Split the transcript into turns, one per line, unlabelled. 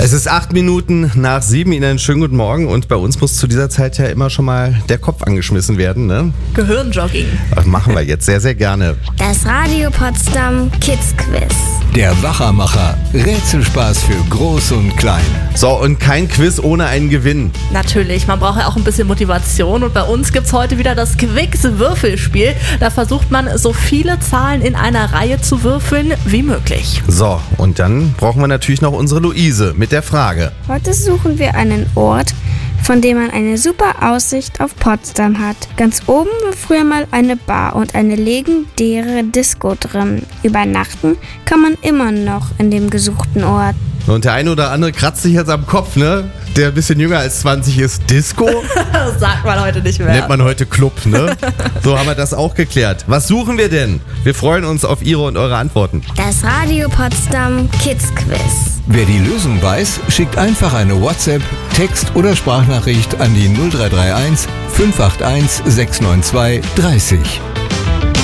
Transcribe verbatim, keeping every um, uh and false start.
Es ist acht Minuten nach sieben. Ihnen einen schönen guten Morgen. Und bei uns muss zu dieser Zeit ja immer schon mal der Kopf angeschmissen werden, ne?
Gehirnjogging.
Das machen wir jetzt sehr, sehr gerne.
Das Radio Potsdam Kids Quiz.
Der Wachermacher. Rätselspaß für Groß und Klein.
So, und kein Quiz ohne einen Gewinn.
Natürlich, man braucht ja auch ein bisschen Motivation. Und bei uns gibt es heute wieder das Quicks-Würfelspiel. Da versucht man, so viele Zahlen in einer Reihe zu würfeln wie möglich.
So, und dann brauchen wir natürlich noch unsere Luise mit der Frage.
Heute suchen wir einen Ort, von dem man eine super Aussicht auf Potsdam hat. Ganz oben war früher mal eine Bar und eine legendäre Disco drin. Übernachten kann man immer noch in dem gesuchten Ort.
Und der eine oder andere kratzt sich jetzt am Kopf, ne? Der ein bisschen jünger als zwanzig ist. Disco?
Das sagt man heute nicht mehr.
Nennt man heute Club, ne? So haben wir das auch geklärt. Was suchen wir denn? Wir freuen uns auf Ihre und eure Antworten.
Das Radio Potsdam Kids Quiz.
Wer die Lösung weiß, schickt einfach eine WhatsApp, Text- oder Sprachnachricht an die null drei drei eins fünf acht eins sechs neun zwei dreißig.